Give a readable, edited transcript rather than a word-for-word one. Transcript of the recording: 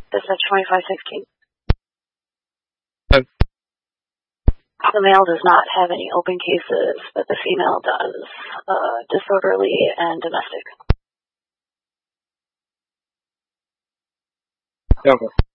Dispatch 2516. Oh. The male does not have any open cases, but the female does. Disorderly and domestic. Okay.